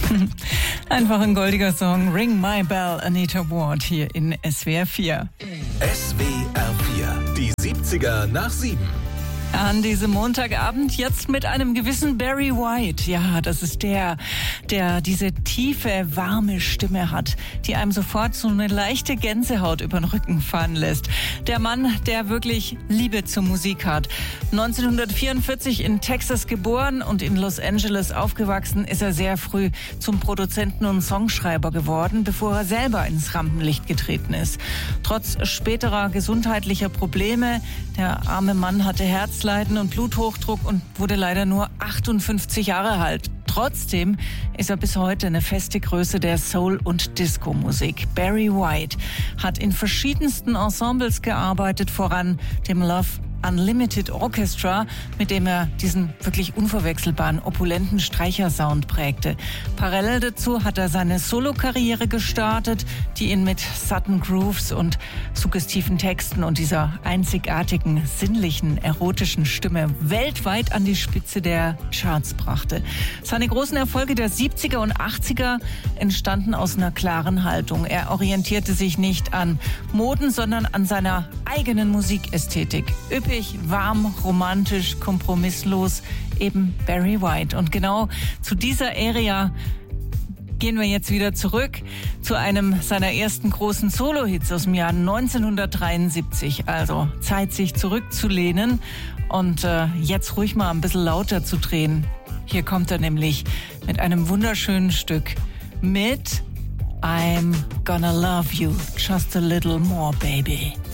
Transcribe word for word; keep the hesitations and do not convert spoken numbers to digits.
Einfach ein goldiger Song. Ring My Bell, Anita Ward hier in S W R vier. S W R vier, die siebziger nach sieben. An diesem Montagabend jetzt mit einem gewissen Barry White. Ja, das ist der, der diese tiefe, warme Stimme hat, die einem sofort so eine leichte Gänsehaut über den Rücken fahren lässt. Der Mann, der wirklich Liebe zur Musik hat. neunzehnhundertvierundvierzig in Texas geboren und in Los Angeles aufgewachsen, ist er sehr früh zum Produzenten und Songschreiber geworden, bevor er selber ins Rampenlicht getreten ist. Trotz späterer gesundheitlicher Probleme, der arme Mann hatte Herzleiden und Bluthochdruck und wurde leider nur achtundfünfzig Jahre alt. Trotzdem ist er bis heute eine feste Größe der Soul- und Disco-Musik. Barry White hat in verschiedensten Ensembles gearbeitet, voran dem Love Unlimited Orchestra, mit dem er diesen wirklich unverwechselbaren, opulenten Streichersound prägte. Parallel dazu hat er seine Solokarriere gestartet, die ihn mit satten Grooves und suggestiven Texten und dieser einzigartigen, sinnlichen, erotischen Stimme weltweit an die Spitze der Charts brachte. Seine großen Erfolge der siebziger und achtziger entstanden aus einer klaren Haltung. Er orientierte sich nicht an Moden, sondern an seiner eigenen Musikästhetik. Üppig, warm, romantisch, kompromisslos, eben Barry White. Und genau zu dieser Area gehen wir jetzt wieder zurück zu einem seiner ersten großen Solo-Hits aus dem Jahr neunzehnhundertdreiundsiebzig. Also Zeit, sich zurückzulehnen und äh, jetzt ruhig mal ein bisschen lauter zu drehen. Hier kommt er nämlich mit einem wunderschönen Stück mit I'm Gonna Love You Just a Little More, Baby.